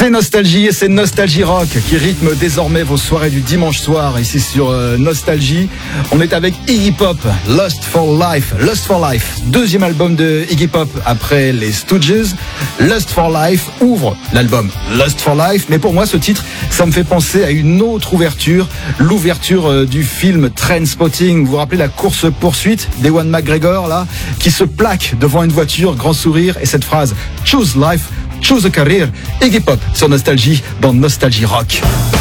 C'est Nostalgie et c'est Nostalgie Rock qui rythme désormais vos soirées du dimanche soir ici sur Nostalgie. On est avec Iggy Pop, Lust for Life. Lust for Life, deuxième album de Iggy Pop après les Stooges. Lust for Life ouvre l'album Lust for Life, mais pour moi ce titre, ça me fait penser à une autre ouverture, l'ouverture du film Trainspotting. Vous vous rappelez la course-poursuite d'Ewan McGregor là, qui se plaque devant une voiture, grand sourire, et cette phrase Choose Life, Choose a Career. Iggy Pop sur Nostalgie dans Nostalgie Rock.